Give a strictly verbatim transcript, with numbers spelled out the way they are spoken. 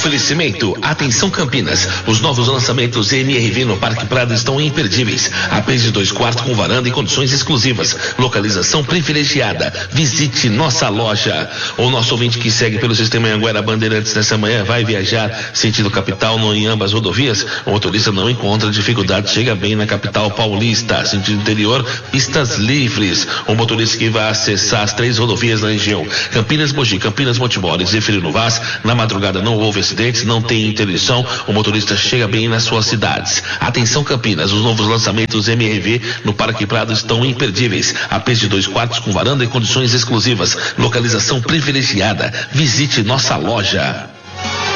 Oferecimento, atenção Campinas, os novos lançamentos M R V no Parque Prado estão imperdíveis. A P de dois quartos com varanda e condições exclusivas. Localização privilegiada. Visite nossa loja. O nosso ouvinte que segue pelo sistema Anhanguera Bandeirantes nessa manhã vai viajar sentido capital no, em ambas rodovias. O motorista não encontra dificuldade, chega bem na capital paulista. Sentido interior, pistas livres. O motorista que vai acessar as três rodovias da região. Campinas, Mogi, Campinas, Montemor, Zeferino Vaz. Na madrugada não houve acidentes, não tem interdição. O motorista chega bem nas suas cidades. Atenção Campinas, os novos lançamentos M R V no Parque Prado estão imperdíveis. A P de dois quartos com varanda e condições exclusivas. Localização privilegiada. Visite nossa loja.